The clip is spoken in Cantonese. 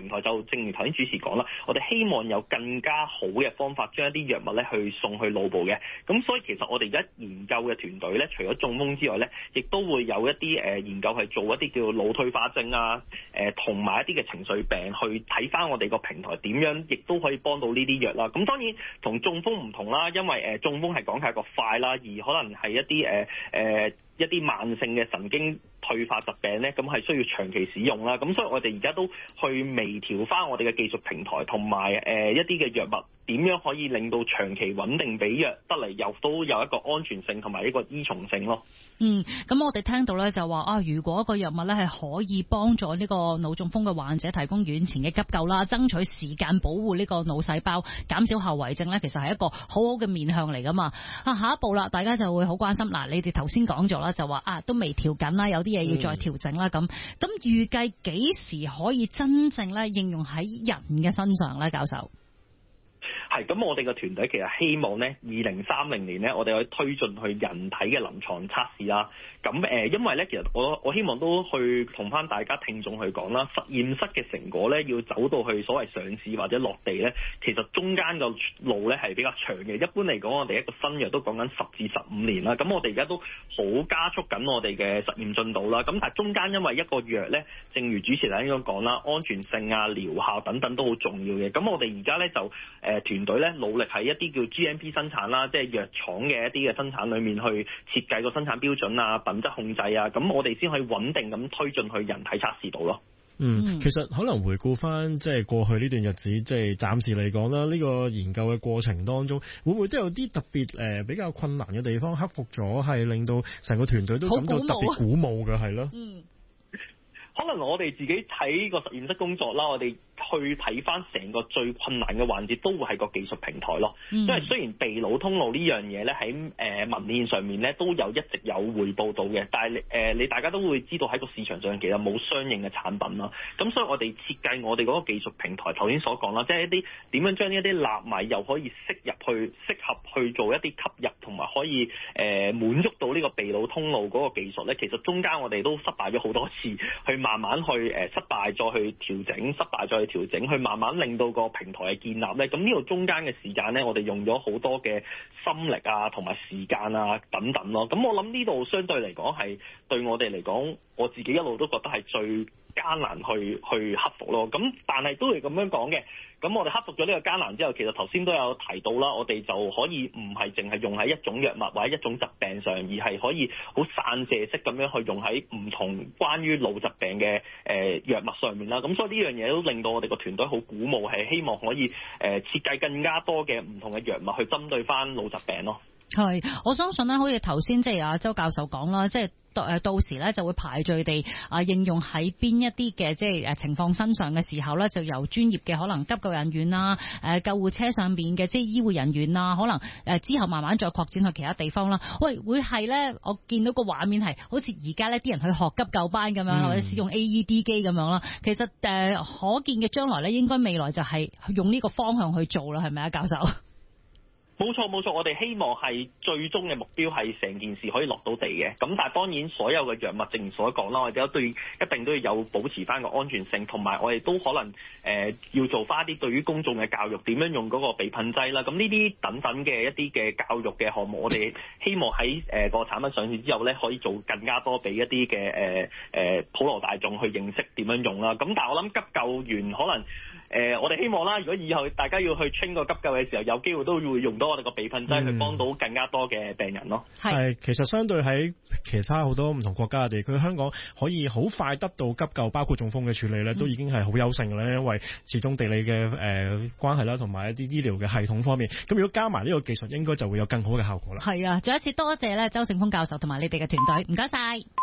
平台就正如頭先主持講啦，我哋希望有更加好嘅方法將一啲藥物咧去送去腦部嘅。咁所以其實我哋而家研究嘅團隊咧，除咗中風之外咧，亦都會有一啲研究係做一啲叫腦退化症啊，同埋一啲嘅情緒病，去睇翻我哋個平台點樣，亦都可以幫到呢啲藥啦。咁當然同中風唔同啦，因為中風係講係一個快啦，而可能係一啲慢性嘅神經退化疾病咧，咁係需要長期使用啦。咁所以我哋而家都去微調翻我哋嘅技術平台，同埋一啲嘅藥物點樣可以令到長期穩定俾藥得嚟，又都有一個安全性同埋一個依從性咯。 咁我哋聽到咧就話如果個藥物咧係可以幫助呢個腦中風嘅患者提供院前嘅急救啦，爭取時間保護呢個腦細胞，減少後遺症咧，其實係一個好好嘅面向嚟噶嘛。下一步啦，大家就會好關心嗱，你哋頭先講咗啦，就話都微調緊啦，有啲嘢要再調整啦咁。咁預計幾時可以真正咧應用喺人嘅身上咧，教授？ 係咁，我哋嘅團隊其實希望咧，2030年咧，我哋可以推進去人體嘅臨床測試啦。咁因為咧，其實我希望都去同翻大家聽眾去講啦，實驗室嘅成果咧，要走到去所謂上市或者落地咧，其實中間個路咧係比較長嘅。一般嚟講，我哋一個新藥都講緊10至15年啦。咁我哋而家都好加速緊我哋嘅實驗進度啦。咁但係中間因為一個藥咧，正如主持人咁講啦，安全性啊、療效等等都好重要嘅。咁我哋而家咧就團隊咧努力喺一啲叫 GMP 生產啦，即係藥廠嘅一啲嘅生產裏面去設計個生產標準啊、品質控制啊，咁我哋先可以穩定咁推進去人體測試度咯。 其實可能回顧翻即係過去呢段日子，即係暫時嚟講啦，呢個研究嘅過程當中，會唔會都有啲特別比較困難嘅地方克服咗，係令到成個團隊都感到特別鼓舞嘅，係咯？ 可能我哋自己睇個實驗室工作啦，我哋去睇翻成個最困難嘅環節都會係個技術平台咯。因為雖然鼻腦通路呢樣嘢咧喺文獻上面咧都有一直有匯報到嘅，但係你大家都會知道喺個市場上其實冇相應嘅產品啦。咁所以我哋設計我哋嗰個技術平台，頭先所講啦，即係一啲點樣將呢一啲納米又可以適合去做一啲吸入，同埋可以滿足到呢個鼻腦通路嗰個技術咧，其實中間我哋都失敗咗好多次，去慢慢去失敗再去調整，失敗再去調整，去慢慢令到個平台嘅建立咧。咁呢度中間嘅時間咧，我哋用咗好多嘅心力啊，同埋時間啊等等咯。咁我諗呢度相對嚟講係對我哋嚟講，我自己一路都覺得係最艱難去克服咯。咁但係都係咁樣講嘅。咁我哋克服咗呢個艱難之後，其實頭先都有提到啦，我哋就可以唔係淨係用喺一種藥物或者一種疾病上，而係可以好散射式咁樣去用喺唔同關於腦疾病嘅藥物上面啦。咁所以呢樣嘢都令到我哋個團隊好鼓舞，係希望可以設計更加多嘅唔同嘅藥物去針對翻腦疾病咯。 係，我相信咧，好似頭先即係阿周教授講啦，即係到時咧就會排序地應用喺邊一啲嘅即係情況身上嘅時候咧，就由專業嘅可能急救人員啦、救護車上邊嘅即係醫護人員啦，可能之後慢慢再擴展去其他地方啦。喂，會係咧？我見到個畫面係好似而家咧啲人去學急救班咁樣，或者使用 AED 機咁樣啦。其實可見嘅將來咧，應該未來就係用呢個方向去做啦，係咪啊，教授？ 冇錯，我哋希望係最終嘅目標係成件事可以落到地嘅。咁但係當然所有嘅藥物正如所講啦，我哋一定都要有保持翻個安全性，同埋我哋都可能要做翻啲對於公眾嘅教育，點樣用嗰個鼻噴劑啦。咁呢啲等等嘅一啲嘅教育嘅項目，我哋希望喺個產品上市之後咧，可以做更加多俾一啲嘅普羅大眾去認識點樣用啦。咁但係我諗急救員可能我哋希望啦，如果以後大家要去 train 個急救嘅時候，有機會都會用到我哋個鼻噴劑去幫到更加多嘅病人咯。 係，其實相對喺其他好多唔同國家嘅地區，香港可以好快得到急救，包括中風嘅處理咧，都已經係好優勝嘅咧。因為始終地理嘅關係啦，同埋一啲醫療嘅系統方面，咁如果加埋呢個技術，應該就會有更好嘅效果啦。 係啊，再一次多謝咧周聖峰教授同埋你哋嘅團隊，唔該晒。